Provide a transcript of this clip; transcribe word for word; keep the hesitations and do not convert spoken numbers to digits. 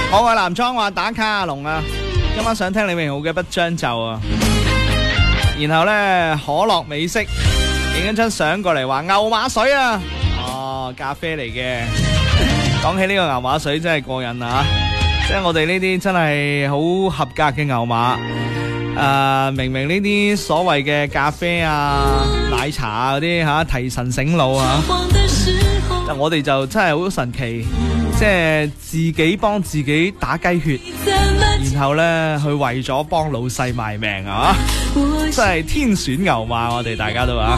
我愛男裝話打卡阿龍啊，今晚想聽李榮浩嘅不將就啊。然後咧可樂美式影一張相過嚟話牛馬水啊，哦咖啡嚟嘅。講起呢個牛馬水真係過癮啊，即係我哋呢啲真係好合格嘅牛馬。誒、呃，明明呢啲所謂嘅咖啡啊、奶茶啊嗰啲吓提神醒腦啊，但我哋就真係好神奇，即係自己幫自己打雞血，然後咧去為咗幫老細賣命啊，真係天選牛馬，我哋大家都啊。